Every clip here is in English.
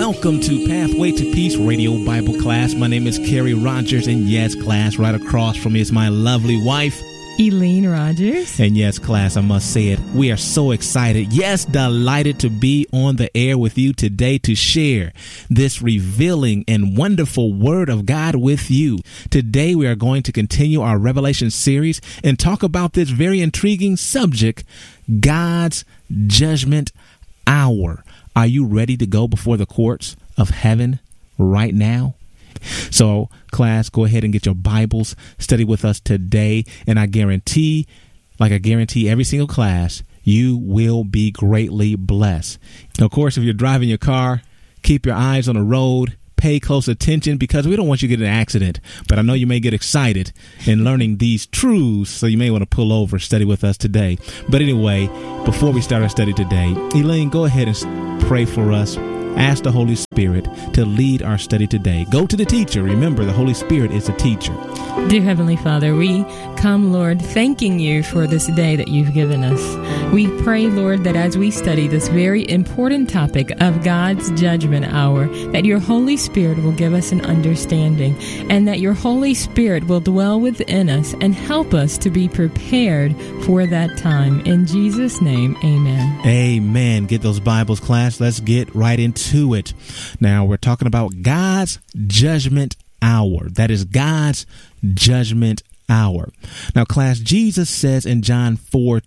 Welcome to Pathway to Peace Radio Bible class. My name is Kerry Rogers, and yes, class, right across from me is my lovely wife, Elaine Rogers. And yes, class, I must say it, we are so excited, yes, delighted to be on the air with you today to share this revealing and wonderful Word of God with you. Today, we are going to continue our Revelation series and talk about this very intriguing subject, God's judgment hour. Are you ready to go before the courts of heaven right now? So, class, go ahead and get your Bibles, study with us today, and I guarantee, like I guarantee every single class, you will be greatly blessed. Of course, if you're driving your car, keep your eyes on the road, pay close attention, because we don't want you to get in an accident, but I know you may get excited in learning these truths, so you may want to pull over, study with us today. But anyway, before we start our study today, Elaine, go ahead and pray for us. Ask the Holy Spirit to lead our study today. Go to the teacher. Remember, the Holy Spirit is a teacher. Dear Heavenly Father, we come, Lord, thanking you for this day that you've given us. We pray, Lord, that as we study this very important topic of God's judgment hour, that your Holy Spirit will give us an understanding, and that your Holy Spirit will dwell within us and help us to be prepared for that time. In Jesus' name, amen. Amen. Get those Bibles, class. Let's get right into it. Now, we're talking about God's judgment hour. That is God's judgment hour. Now, class, Jesus says in John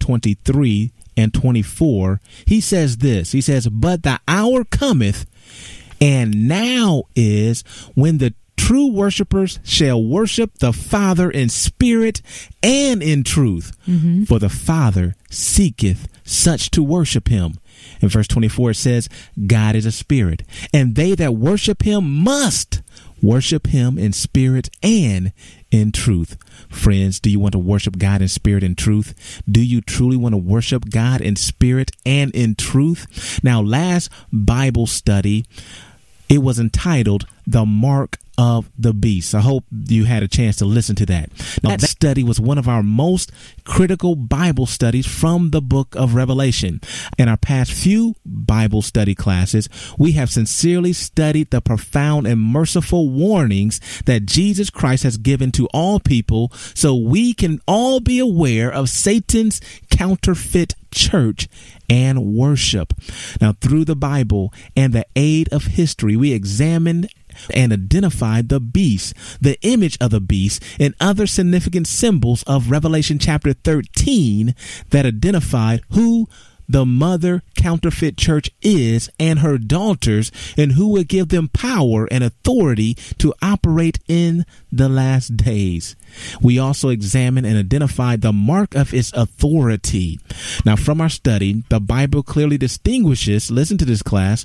4:23 and 24, he says this. He says, "But the hour cometh, and now is, when the true worshipers shall worship the Father in spirit and in truth. For the Father seeketh such to worship him." In verse 24, it says, "God is a spirit, and they that worship him must worship him in spirit and in truth." Friends, do you want to worship God in spirit and truth? Do you truly want to worship God in spirit and in truth? Now, last Bible study, it was entitled "The Mark of the Beast." I hope you had a chance to listen to that. Now, that study was one of our most critical Bible studies from the book of Revelation. In our past few Bible study classes, we have sincerely studied the profound and merciful warnings that Jesus Christ has given to all people, so we can all be aware of Satan's counterfeit church and worship. Now, through the Bible and the aid of history, we examined and identified the beast, the image of the beast, and other significant symbols of Revelation chapter 13 that identified who the mother counterfeit church is and her daughters, and who will give them power and authority to operate in the last days. We also examined and identified the mark of its authority. Now, from our study, the Bible clearly distinguishes, listen to this, class,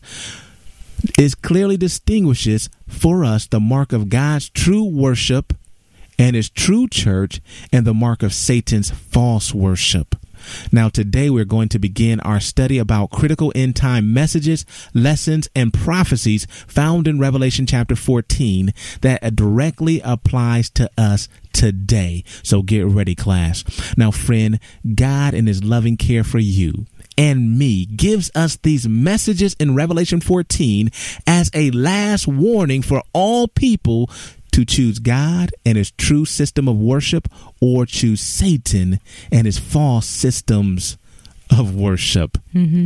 it clearly distinguishes for us the mark of God's true worship and his true church, and the mark of Satan's false worship. Now, today we're going to begin our study about critical end time messages, lessons, and prophecies found in Revelation chapter 14 that directly applies to us today. So get ready, class. Now, friend, God in his loving care for you and me gives us these messages in Revelation 14 as a last warning for all people to choose God and his true system of worship, or choose Satan and his false systems of worship.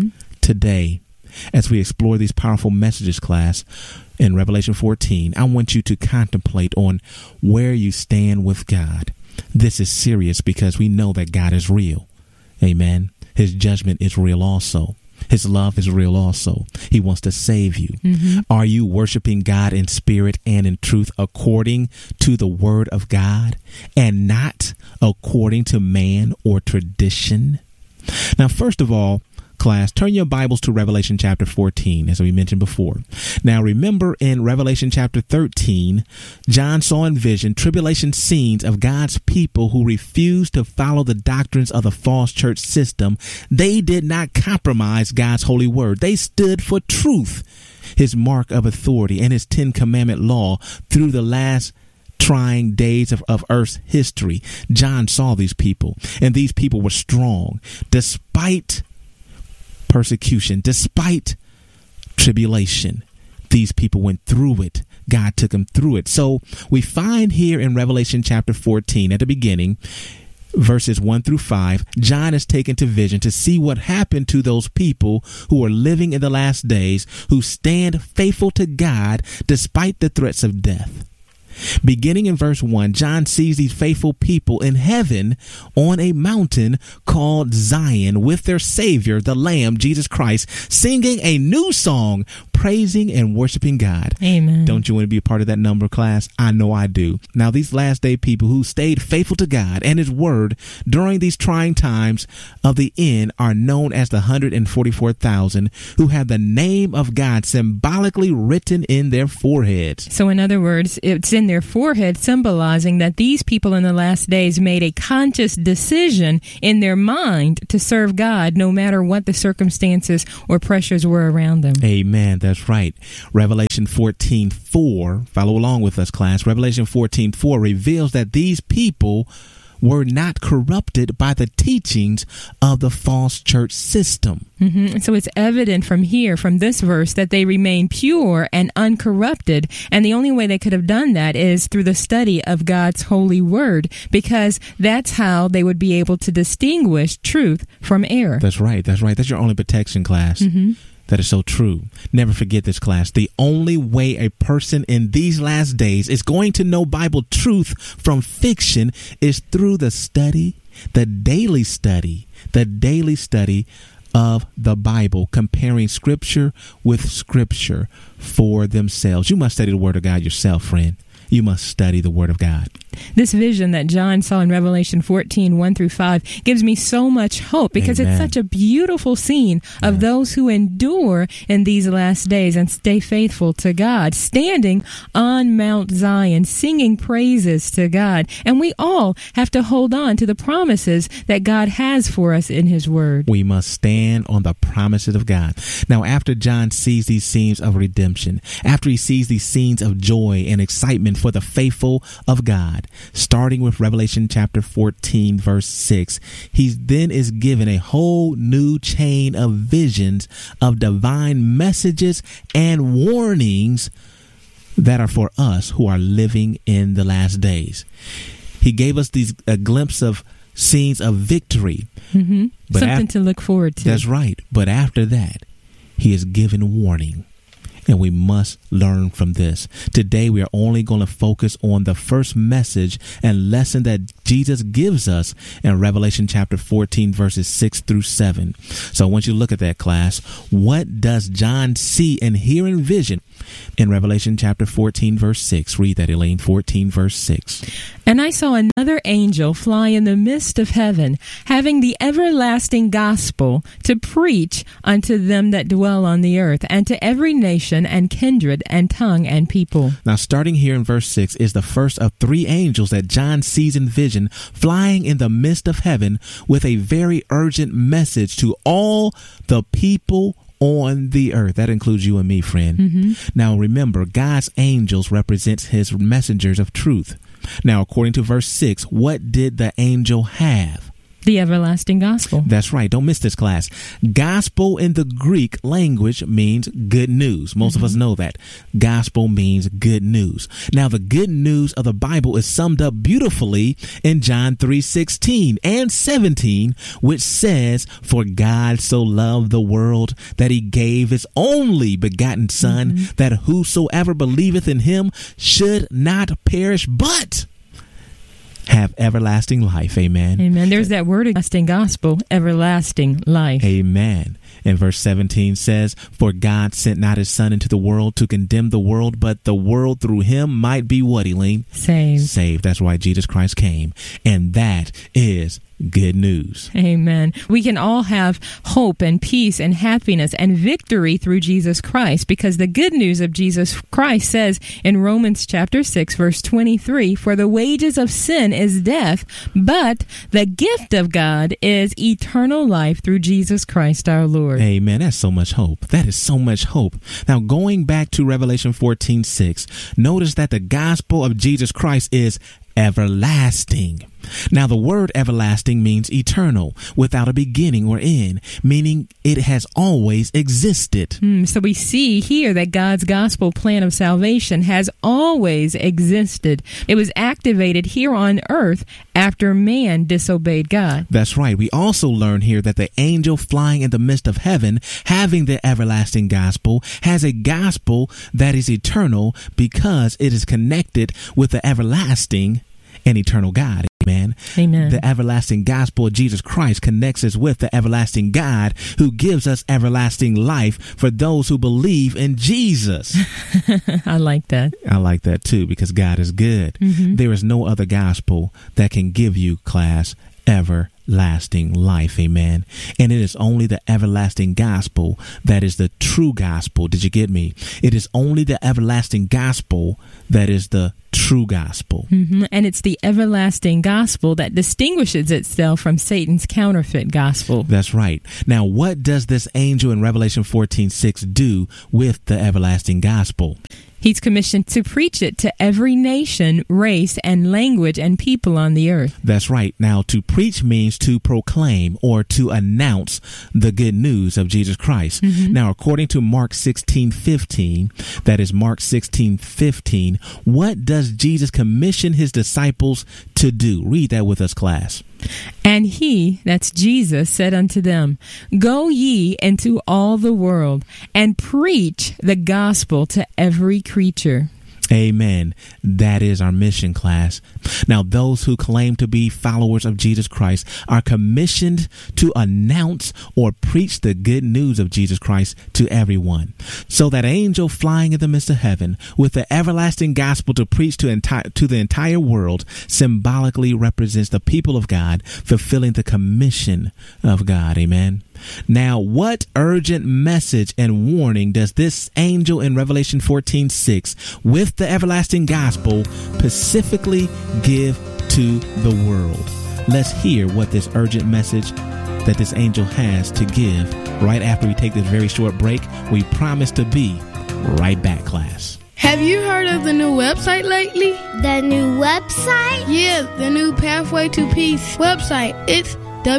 Today, as we explore these powerful messages, class, in Revelation 14, I want you to contemplate on where you stand with God. This is serious because we know that God is real. Amen. His judgment is real also. His love is real also. He wants to save you. Are you worshiping God in spirit and in truth according to the word of God, and not according to man or tradition? Now, first of all, class, turn your Bibles to Revelation chapter 14, as we mentioned before. Now, remember in Revelation chapter 13, John saw in vision tribulation scenes of God's people who refused to follow the doctrines of the false church system. They did not compromise God's holy word. They stood for truth, his mark of authority, and his 10 commandment law through the last trying days of Earth's history. John saw these people, and these people were strong despite persecution, despite tribulation, these people went through it. God took them through it. So we find here in Revelation chapter 14 at the beginning, verses 1 through 5, John is taken to vision to see what happened to those people who are living in the last days, who stand faithful to God despite the threats of death. Beginning in verse 1, John sees these faithful people in heaven on a mountain called Zion with their Savior, the Lamb, Jesus Christ, singing a new song, praising and worshiping God. Amen. Don't you want to be a part of that number, class? I know I do. Now, these last day people who stayed faithful to God and His Word during these trying times of the end are known as the 144,000 who have the name of God symbolically written in their foreheads. So in other words, it's in their forehead, symbolizing that these people in the last days made a conscious decision in their mind to serve God no matter what the circumstances or pressures were around them. Amen. That's right. Revelation 14:4, follow along with us, class. Revelation 14:4 reveals that these people were not corrupted by the teachings of the false church system. So it's evident from here, from this verse, that they remain pure and uncorrupted. And the only way they could have done that is through the study of God's holy word, because that's how they would be able to distinguish truth from error. That's right. That's right. That's your only protection, class. That is so true. Never forget this, class. The only way a person in these last days is going to know Bible truth from fiction is through the study, the daily study of the Bible, comparing Scripture with Scripture for themselves. You must study the Word of God yourself, friend. You must study the Word of God. This vision that John saw in Revelation 14:1 through 5 gives me so much hope, because Amen. It's such a beautiful scene of those who endure in these last days and stay faithful to God, standing on Mount Zion, singing praises to God. And we all have to hold on to the promises that God has for us in His Word. We must stand on the promises of God. Now, after John sees these scenes of redemption, after he sees these scenes of joy and excitement for the faithful of God, starting with Revelation chapter 14, verse 6, he then is given a whole new chain of visions of divine messages and warnings that are for us who are living in the last days. He gave us a glimpse of scenes of victory. But Something to look forward to. That's right. But after that, he is given warning. And we must learn from this. Today, we are only going to focus on the first message and lesson that Jesus gives us in Revelation chapter 14, verses 6 through 7. So I want you to look at that, class. What does John see and hear in vision in Revelation chapter 14, verse 6? Read that, Elaine. 14, verse 6. And I saw another angel fly in the midst of heaven, having the everlasting gospel to preach unto them that dwell on the earth, and to every nation and kindred and tongue and people. Now, starting here in verse 6 is the first of three angels that John sees in vision flying in the midst of heaven with a very urgent message to all the people on the earth. That includes you and me, friend. Now, remember, God's angels represent His messengers of truth. Now, according to verse 6, what did the angel have? The everlasting gospel. That's right. Don't miss this, class. Gospel in the Greek language means good news. Most of us know that. Gospel means good news. Now, the good news of the Bible is summed up beautifully in John 3:16 and 17, which says, "For God so loved the world that He gave His only begotten Son, that whosoever believeth in Him should not perish, but have everlasting life." Amen. Amen. There's that word, everlasting gospel, everlasting life. Amen. And verse 17 says, "For God sent not His Son into the world to condemn the world, but the world through Him might be" what, Elaine? Saved. That's why Jesus Christ came. And that is good news. Amen. We can all have hope and peace and happiness and victory through Jesus Christ, because the good news of Jesus Christ says in Romans chapter 6, verse 23, "For the wages of sin is death, but the gift of God is eternal life through Jesus Christ our Lord." Amen. That's so much hope. That is so much hope. Now, going back to Revelation 14:6, notice that the gospel of Jesus Christ is everlasting. Now, the word everlasting means eternal, without a beginning or end, meaning it has always existed. So we see here that God's gospel plan of salvation has always existed. It was activated here on earth after man disobeyed God. That's right. We also learn here that the angel flying in the midst of heaven, having the everlasting gospel, has a gospel that is eternal because it is connected with the everlasting and eternal God. Amen. Amen. The everlasting gospel of Jesus Christ connects us with the everlasting God who gives us everlasting life for those who believe in Jesus. I like that. I like that too, because God is good. There is no other gospel that can give you, class, everlasting life. Amen. And it is only the everlasting gospel that is the true gospel. Did you get me? It is only the everlasting gospel that is the true gospel. And it's the everlasting gospel that distinguishes itself from Satan's counterfeit gospel. That's right. Now, what does this angel in Revelation 14:6 do with the everlasting gospel? He's commissioned to preach it to every nation, race, and language and people on the earth. That's right. Now, to preach means to proclaim or to announce the good news of Jesus Christ. Now, according to Mark 16:15, that is Mark 16:15, what does Jesus commission his disciples to do? Read that with us, class. And he, that's Jesus, said unto them, Go ye into all the world and preach the gospel to every creature. Amen. That is our mission, class. Now, those who claim to be followers of Jesus Christ are commissioned to announce or preach the good news of Jesus Christ to everyone. So that angel flying in the midst of heaven with the everlasting gospel to preach to the entire world symbolically represents the people of God fulfilling the commission of God. Amen. Now, what urgent message and warning does this angel in Revelation 14:6 with the everlasting gospel specifically give to the world? Let's hear what this urgent message that this angel has to give right after we take this very short break. We promise to be right back, class. Have you heard of the new website lately? The new website? Yeah, the new Pathway to Peace website. It's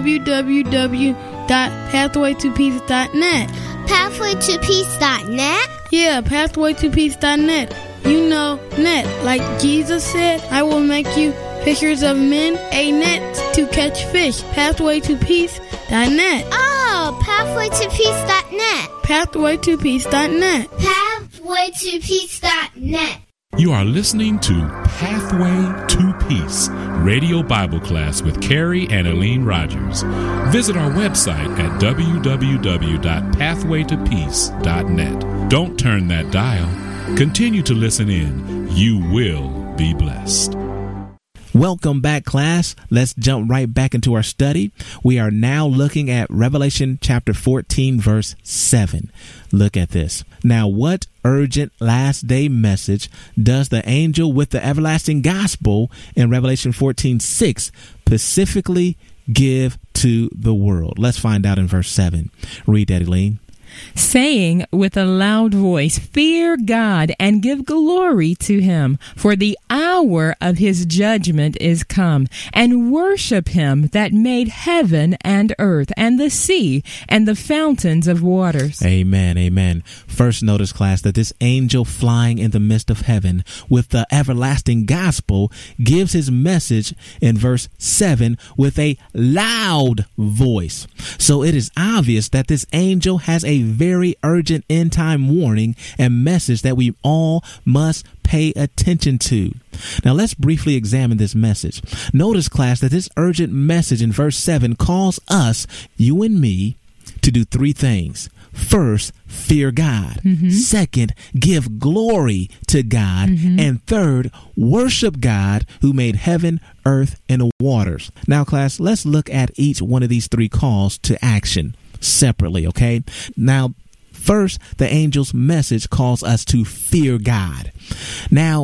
www.pathwaytopeace.net. Pathwaytopeace.net? Yeah, pathwaytopeace.net. You know, net. Like Jesus said, I will make you fishers of men, a net to catch fish. Pathwaytopeace.net. Oh, pathwaytopeace.net. Pathwaytopeace.net. Pathwaytopeace.net. You are listening to Pathway to Peace, radio Bible class with Carrie and Aline Rogers. Visit our website at www.pathwaytopeace.net. Don't turn that dial. Continue to listen in. You will be blessed. Welcome back, class. Let's jump right back into our study. We are now looking at Revelation chapter 14, verse 7. Look at this. Now, what urgent last day message does the angel with the everlasting gospel in Revelation 14:6 specifically give to the world? Let's find out in verse 7. Read that, Elaine. Saying with a loud voice, Fear God and give glory to him, for the hour of his judgment is come, and worship him that made heaven and earth and the sea and the fountains of waters. Amen, amen. First, notice, class, that this angel flying in the midst of heaven with the everlasting gospel gives his message in verse 7 with a loud voice. So it is obvious that this angel has a very urgent end time warning and message that we all must pay attention to. Now let's briefly examine this message. Notice, class, that this urgent message in verse 7 calls us, you and me, to do three things. First, fear God. Second, give glory to God. And third, worship God who made heaven, earth, and the waters. Now, class, let's look at each one of these three calls to action separately, okay? Now, first, the angel's message calls us to fear God. Now,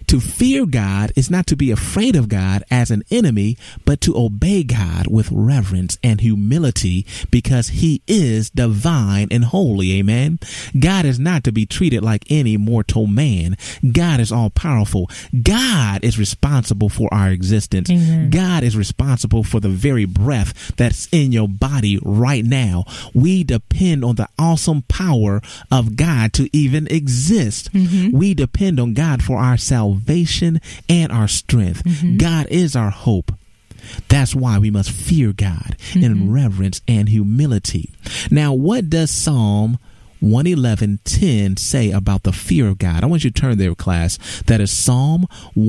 To fear God is not to be afraid of God as an enemy, but to obey God with reverence and humility because he is divine and holy. Amen. God is not to be treated like any mortal man. God is all powerful. God is responsible for our existence. Amen. God is responsible for the very breath that's in your body right now. We depend on the awesome power of God to even exist. We depend on God for our salvation and our strength. God is our hope. That's why we must fear God in reverence and humility. Now, what does Psalm 111:10 say about the fear of God? I want you to turn there, class. That is Psalm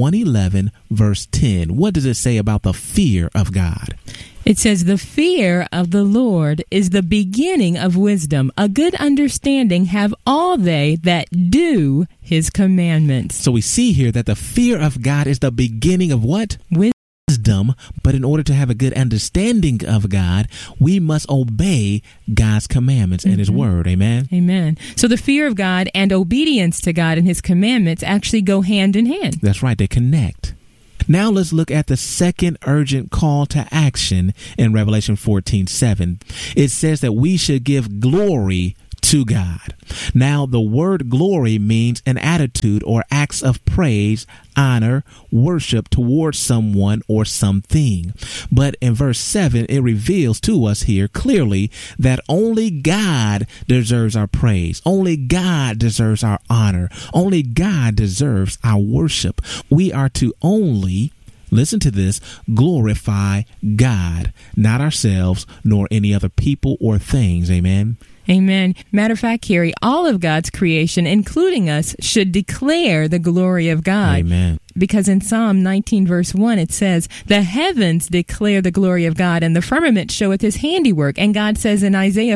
111 verse 10. What does it say about the fear of God? It says, the fear of the Lord is the beginning of wisdom. A good understanding have all they that do his commandments. So we see here that the fear of God is the beginning of what? Wisdom. But in order to have a good understanding of God, we must obey God's commandments and his word. Amen. Amen. So the fear of God and obedience to God and his commandments actually go hand in hand. That's right. They connect. Now let's look at the second urgent call to action in Revelation 14:7. It says that we should give glory to God. Now, the word glory means an attitude or acts of praise, honor, worship towards someone or something. But in verse 7, it reveals to us here clearly that only God deserves our praise. Only God deserves our honor. Only God deserves our worship. We are to only, listen to this, glorify God, not ourselves, nor any other people or things. Amen. Amen. Matter of fact, Carrie, all of God's creation, including us, should declare the glory of God. Amen. Because in Psalm 19, verse 1, it says, the heavens declare the glory of God, and the firmament showeth his handiwork. And God says in Isaiah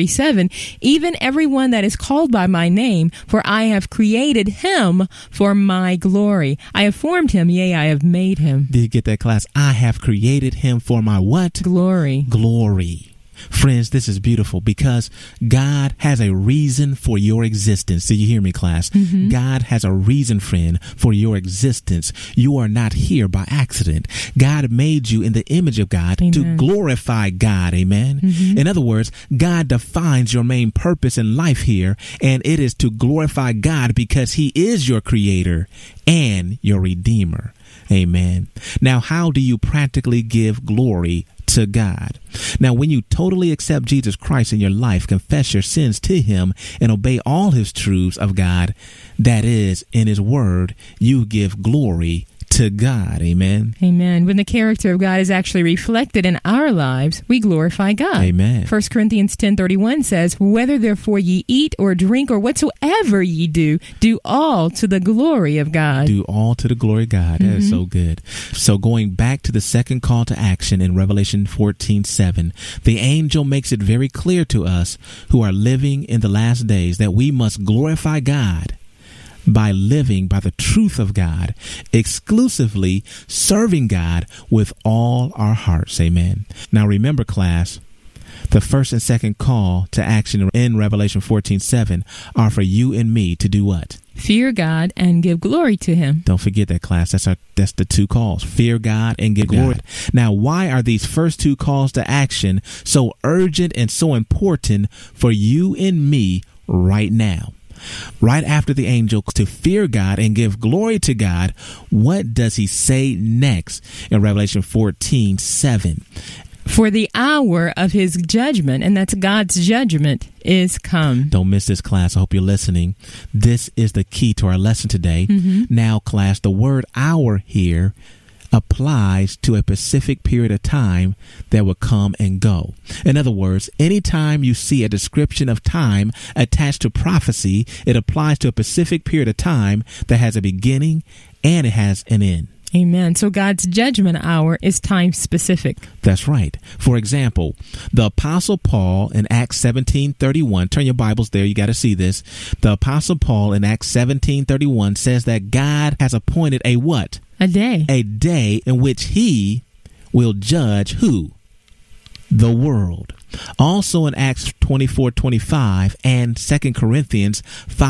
43:7, even everyone that is called by my name, for I have created him for my glory. I have formed him, yea, I have made him. Did you get that, class? I have created him for my what? Glory. Glory. Friends, this is beautiful because God has a reason for your existence. Do you hear me, class? God has a reason, friend, for your existence. You are not here by accident. God made you in the image of God to glorify God. Amen. In other words, God defines your main purpose in life here, and it is to glorify God because he is your creator and your redeemer. Amen. Now, how do you practically give glory to God? Now, when you totally accept Jesus Christ in your life, confess your sins to him, and obey all his truths of God, that is, in his word, you give glory to God. Amen. Amen. When the character of God is actually reflected in our lives, we glorify God. Amen. 1 Corinthians 10:31 says, whether therefore ye eat or drink or whatsoever ye do, do all to the glory of God. Do all to the glory of God. That is so good. So going back to the second call to action in Revelation 14:7, the angel makes it very clear to us who are living in the last days that we must glorify God by living by the truth of God, exclusively serving God with all our hearts. Amen. Now remember, class, the first and second call to action in Revelation 14:7 are for you and me to do what? Fear God and give glory to him. Don't forget that, class. That's the two calls. Fear God and give glory. Now, why are these first two calls to action so urgent and so important for you and me right now? Right after the angel to fear God and give glory to God, what does he say next in Revelation 14:7? For the hour of his judgment, and that's God's judgment, is come. Don't miss this, class. I hope you're listening. This is the key to our lesson today. Now, class, the word hour here applies to a specific period of time that will come and go. In other words, anytime you see a description of time attached to prophecy, it applies to a specific period of time that has a beginning and it has an end. Amen. So God's judgment hour is time specific. That's right. For example, the Apostle Paul in Acts 17:31, turn your Bibles there, you got to see this. The Apostle Paul in Acts 17:31 says that God has appointed a what? A day. A day in which he will judge who? The world. Also in Acts 24:25 and 2 Corinthians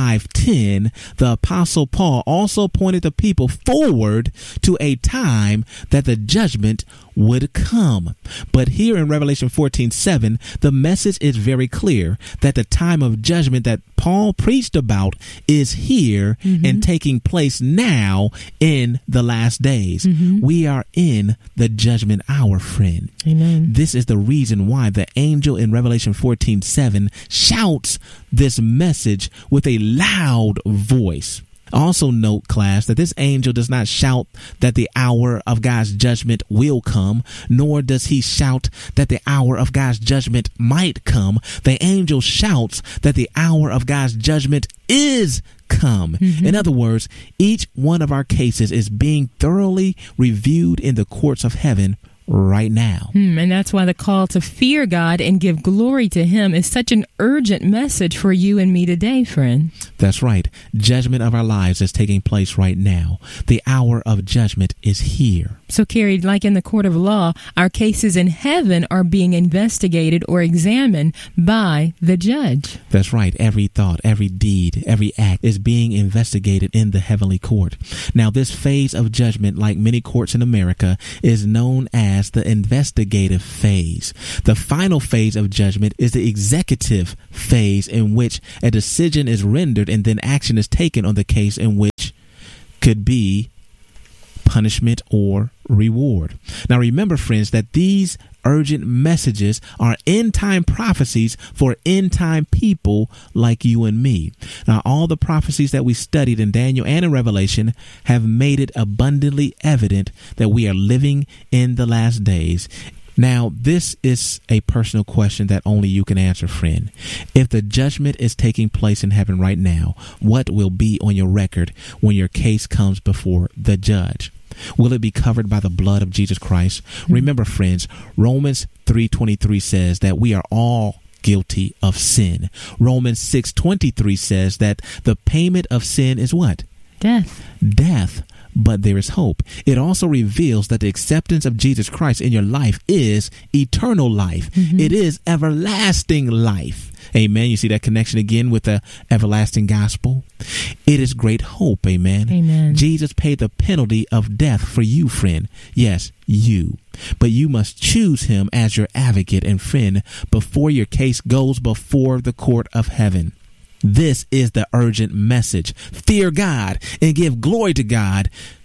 5:10, the Apostle Paul also pointed the people forward to a time that the judgment would come. But here in Revelation 14:7, the message is very clear that the time of judgment that Paul preached about is here and taking place now in the last days. We are in the judgment hour, friend. Amen. This is the reason why the angel in Revelation 14:7 shouts this message with a loud voice. Also note, class, that this angel does not shout that the hour of God's judgment will come, nor does he shout that the hour of God's judgment might come. The angel shouts that the hour of God's judgment is come. In other words, each one of our cases is being thoroughly reviewed in the courts of heaven right now. And that's why the call to fear God and give glory to him is such an urgent message for you and me today, friend. That's right. Judgment of our lives is taking place right now. The hour of judgment is here. So, Carrie, like in the court of law, our cases in heaven are being investigated or examined by the judge. That's right. Every thought, every deed, every act is being investigated in the heavenly court. Now, this phase of judgment, like many courts in America, is known as the investigative phase. The final phase of judgment is the executive phase, in which a decision is rendered and then action is taken on the case, in which could be punishment or reward. Now remember, friends, that these urgent messages are end-time prophecies for end-time people like you and me. Now, all the prophecies that we studied in Daniel and in Revelation have made it abundantly evident that we are living in the last days. Now, this is a personal question that only you can answer, friend. If the judgment is taking place in heaven right now, what will be on your record when your case comes before the judge? Will it be covered by the blood of Jesus Christ? Remember, friends, Romans 3:23 says that we are all guilty of sin. Romans 6:23 says that the payment of sin is what? Death. Death. But there is hope. It also reveals that the acceptance of Jesus Christ in your life is eternal life. It is everlasting life. Amen. You see that connection again with the everlasting gospel? It is great hope. Amen. Amen. Jesus paid the penalty of death for you, friend. Yes, you. But you must choose him as your advocate and friend before your case goes before the court of heaven. This is the urgent message. Fear God and give glory to God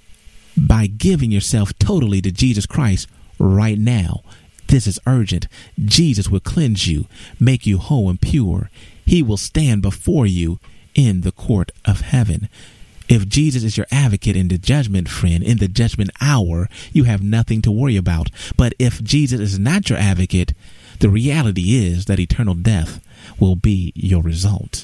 by giving yourself totally to Jesus Christ right now. This is urgent. Jesus will cleanse you, make you whole and pure. He will stand before you in the court of heaven. If Jesus is your advocate in the judgment, friend, in the judgment hour, you have nothing to worry about. But if Jesus is not your advocate, the reality is that eternal death will be your result.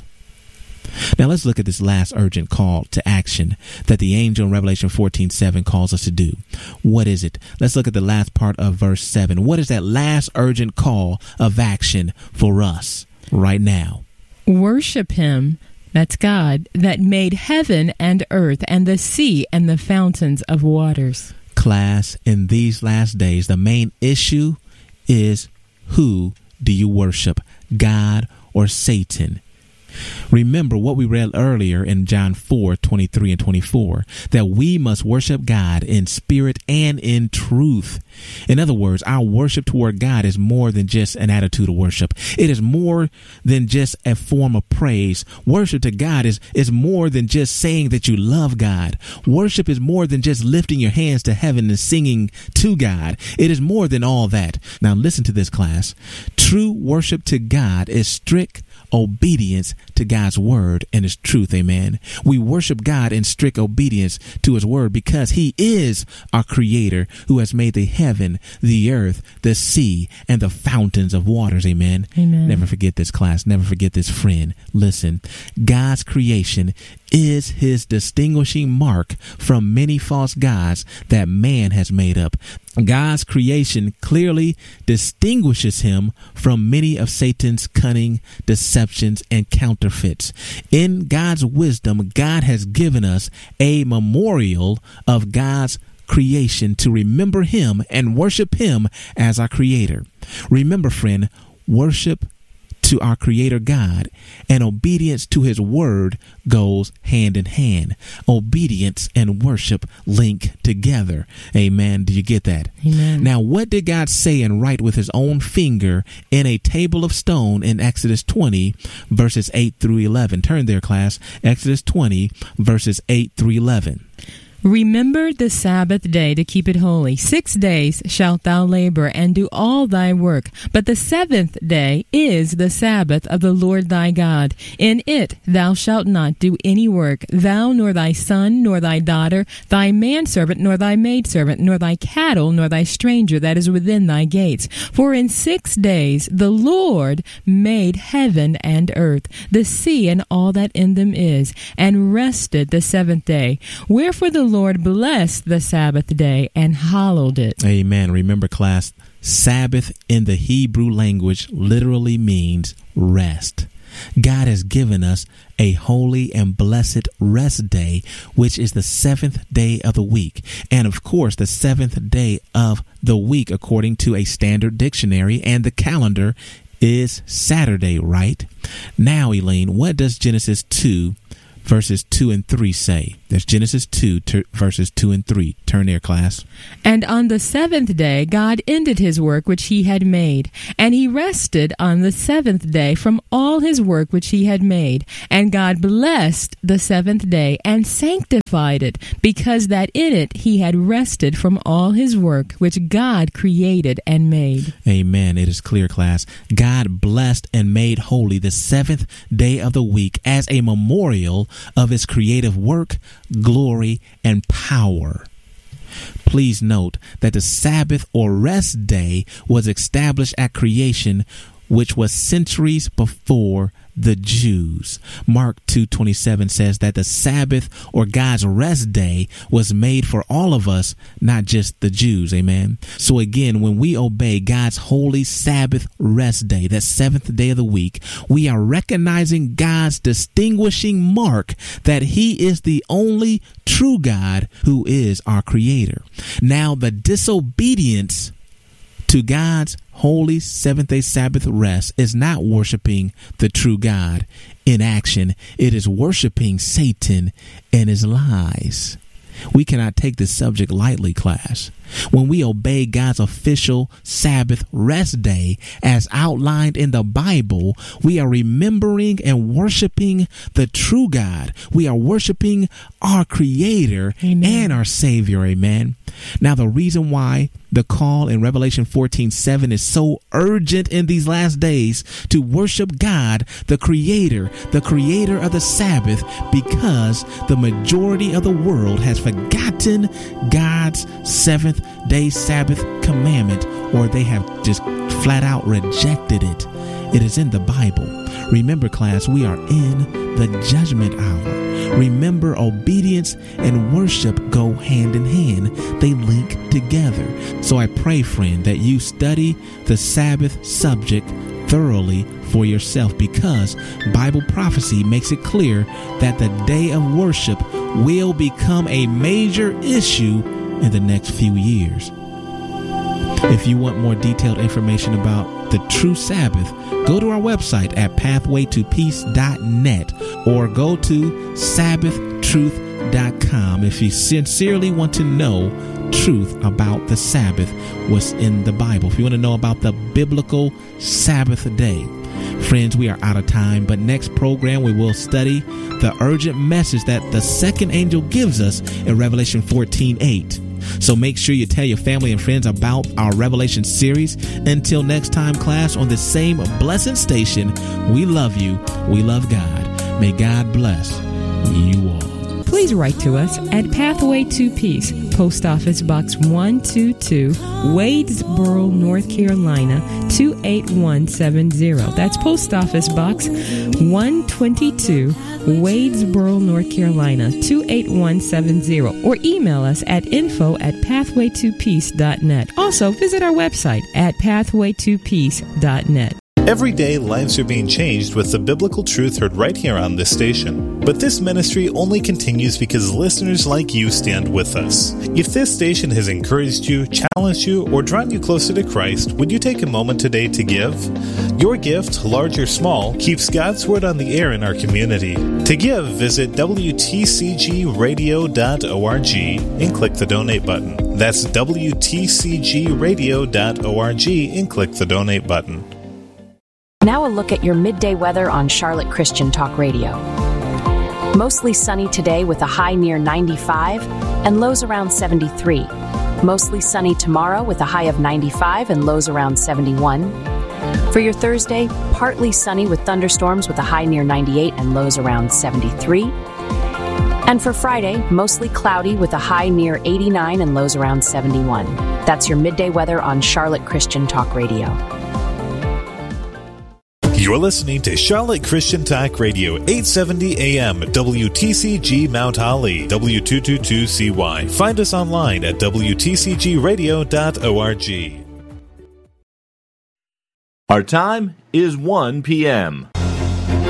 Now let's look at this last urgent call to action that the angel in Revelation 14:7 calls us to do. What is it? Let's look at the last part of verse 7. What is that last urgent call of action for us right now? Worship him, that's God, that made heaven and earth and the sea and the fountains of waters. Class, in these last days, the main issue is, who do you worship, God or Satan? Remember what we read earlier in John 4:23 and 24, that we must worship God in spirit and in truth. In other words, our worship toward God is more than just an attitude of worship. It is more than just a form of praise. Worship to God is more than just saying that you love God. Worship is more than just lifting your hands to heaven and singing to God. It is more than all that. Now listen to this, class. True worship to God is strict obedience to God's word and his truth. Amen. We worship God in strict obedience to his word because he is our creator who has made the heaven, the earth, the sea, and the fountains of waters. Amen. Amen. Never forget this, class. Never forget this, friend. Listen, God's creation is his distinguishing mark from many false gods that man has made up. God's creation clearly distinguishes him from many of Satan's cunning deceptions and counterfeits. In God's wisdom, God has given us a memorial of God's creation to remember him and worship him as our creator. Remember, friend, worship to our Creator God and obedience to His Word goes hand in hand. Obedience and worship link together. Amen. Do you get that? Amen. Now, what did God say and write with His own finger in a table of stone in Exodus 20, verses 8 through 11? Turn there, class. Exodus 20, verses 8 through 11. Remember the Sabbath day to keep it holy. 6 days shalt thou labor and do all thy work. But the seventh day is the Sabbath of the Lord thy God. In it thou shalt not do any work, thou nor thy son, nor thy daughter, thy manservant, nor thy maidservant, nor thy cattle, nor thy stranger that is within thy gates. For in 6 days the Lord made heaven and earth, the sea and all that in them is, and rested the seventh day. Wherefore the Lord blessed the Sabbath day and hallowed it. Amen. Remember, class, Sabbath in the Hebrew language literally means rest. God has given us a holy and blessed rest day, which is the seventh day of the week. And of course, the seventh day of the week, according to a standard dictionary and the calendar, is Saturday, right? Now, Elaine, what does Genesis 2 verses 2 and 3 say? There's Genesis 2, verses 2 and 3. Turn there, class. And on the seventh day God ended his work which he had made, and he rested on the seventh day from all his work which he had made. And God blessed the seventh day and sanctified it, because that in it he had rested from all his work which God created and made. Amen. It is clear, class. God blessed and made holy the seventh day of the week as a memorial of his creative work, glory, and power. Please note that the Sabbath or rest day was established at creation, which was centuries before the Jews. Mark 2:27 says that the Sabbath or God's rest day was made for all of us, not just the Jews. Amen. So again, when we obey God's holy Sabbath rest day, that seventh day of the week, we are recognizing God's distinguishing mark that he is the only true God who is our creator. Now, the disobedience to God's holy seventh-day Sabbath rest is not worshiping the true God in action. It is worshiping Satan and his lies. We cannot take this subject lightly, class. When we obey God's official Sabbath rest day as outlined in the Bible, we are remembering and worshiping the true God. We are worshiping our Creator and our Savior. Amen. Now, the reason why the call in Revelation 14:7 is so urgent in these last days to worship God, the Creator of the Sabbath, because the majority of the world has forgotten God's seventh-day Sabbath commandment, or they have just flat out rejected it. It is in the Bible. Remember, class, we are in the judgment hour. Remember, obedience and worship go hand in hand. They link together. So I pray, friend, that you study the Sabbath subject thoroughly for yourself, because Bible prophecy makes it clear that the day of worship will become a major issue in the next few years. If you want more detailed information about the true Sabbath, go to our website at pathwaytopeace.net or go to sabbathtruth.com if you sincerely want to know truth about the Sabbath, what's in the Bible. If you want to know about the biblical Sabbath day. Friends, we are out of time, but next program we will study the urgent message that the second angel gives us in Revelation 14:8. So make sure you tell your family and friends about our Revelation series. Until next time, class, on the same blessed station, we love you. We love God. May God bless you all. Please write to us at Pathway to Peace, Post Office Box 122, Wadesboro, North Carolina, 28170. That's Post Office Box 122, Wadesboro, North Carolina, 28170. Or email us at info@pathwaytopeace.net. Also, visit our website at pathwaytopeace.net. Every day, lives are being changed with the biblical truth heard right here on this station. But this ministry only continues because listeners like you stand with us. If this station has encouraged you, challenged you, or drawn you closer to Christ, would you take a moment today to give? Your gift, large or small, keeps God's Word on the air in our community. To give, visit WTCGradio.org and click the donate button. That's WTCGradio.org and click the donate button. Now a look at your midday weather on Charlotte Christian Talk Radio. Mostly sunny today with a high near 95 and lows around 73. Mostly sunny tomorrow with a high of 95 and lows around 71. For your Thursday, partly sunny with thunderstorms with a high near 98 and lows around 73. And for Friday, mostly cloudy with a high near 89 and lows around 71. That's your midday weather on Charlotte Christian Talk Radio. You're listening to Charlotte Christian Talk Radio, 870 AM, WTCG Mount Holly, W222CY. Find us online at WTCGradio.org. Our time is 1 p.m.